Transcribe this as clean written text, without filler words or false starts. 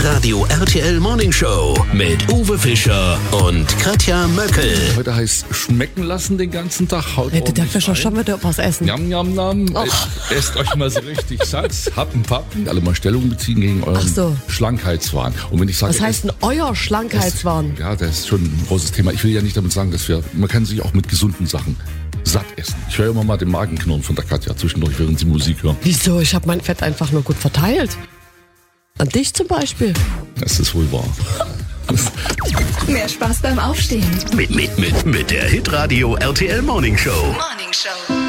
Hitradio RTL Morning Show mit Uwe Fischer und Katja Möckel. Heute heißt schmecken lassen den ganzen Tag. Haut Hätte der Fischer schon wieder was essen. Njam, njam, njam. Esst euch mal so richtig satt. Happen, pappen. Alle mal Stellung beziehen gegen euren Schlankheitswahn. Und wenn ich sage, was heißt denn euer Schlankheitswahn? Ja, das ist schon ein großes Thema. Ich will ja nicht damit sagen, dass man kann sich auch mit gesunden Sachen satt essen. Ich höre immer mal den Magen knurren von der Katja zwischendurch, während sie Musik hören. Wieso? Ich habe mein Fett einfach nur gut verteilt. An dich zum Beispiel. Das ist wohl wahr. Mehr Spaß beim Aufstehen. Mit der Hitradio RTL Morning Show. Morning Show.